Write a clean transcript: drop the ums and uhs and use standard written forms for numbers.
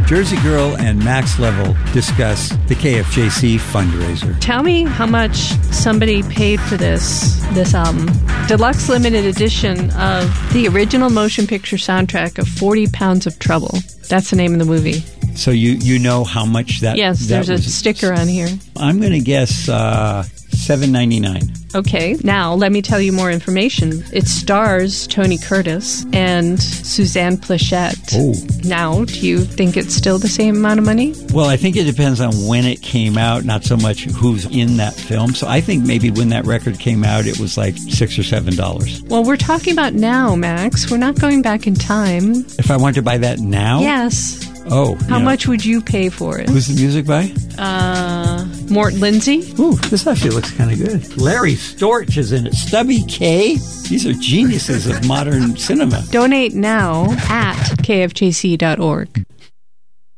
Jersey Girl and Max Level discuss the KFJC fundraiser. Tell me how much somebody paid for this album. Deluxe limited edition of the original motion picture soundtrack of 40 Pounds of Trouble. That's the name of the movie. So you know how much that... Yes, that there's a sticker on here. I'm going to guess $7.99. Okay, now let me tell you more information. It stars Tony Curtis and Suzanne Pleshette. Oh. Now, do you think it's still the same amount of money? Well, I think it depends on when it came out, not so much who's in that film. So I think maybe when that record came out, it was like $6 or $7. Well, we're talking about now, Max. We're not going back in time. If I wanted to buy that now? Yes. Oh. How much would you pay for it? Who's the music by? Mort Lindsay. Ooh, this actually looks kind of good. Larry Storch is in it. Stubby K. These are geniuses of modern cinema. Donate now at kfjc.org.